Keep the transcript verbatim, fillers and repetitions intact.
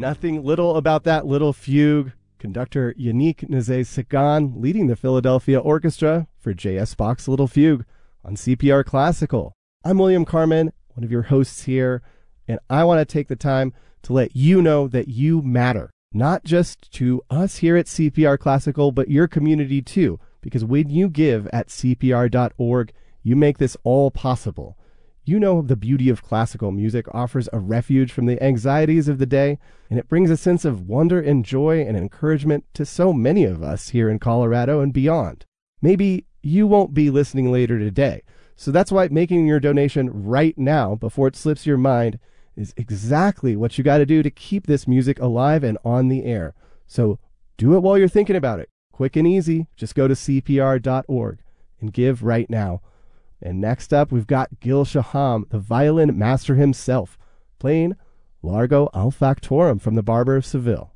Nothing little about that little fugue. Conductor Yannick Nézet-Séguin leading the Philadelphia Orchestra for J S. Bach's Little Fugue on C P R Classical. I'm William Carmen, one of your hosts here, and I want to take the time to let you know that you matter, not just to us here at C P R Classical, but your community too, because when you give at C P R dot org, you make this all possible. You know the beauty of classical music offers a refuge from the anxieties of the day, and it brings a sense of wonder and joy and encouragement to so many of us here in Colorado and beyond. Maybe you won't be listening later today, so that's why making your donation right now before it slips your mind is exactly what you got to do to keep this music alive and on the air. So do it while you're thinking about it. Quick and easy. Just go to C P R dot org and give right now. And next up, we've got Gil Shaham, the violin master himself, playing Largo al Factorum from the Barber of Seville.